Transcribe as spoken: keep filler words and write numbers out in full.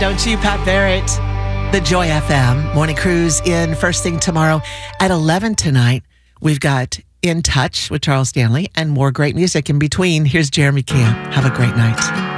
don't you? Pat Barrett, the Joy F M Morning Cruise in first thing tomorrow at eleven tonight. We've got In Touch with Charles Stanley and more great music in between. Here's Jeremy Camp. Have a great night.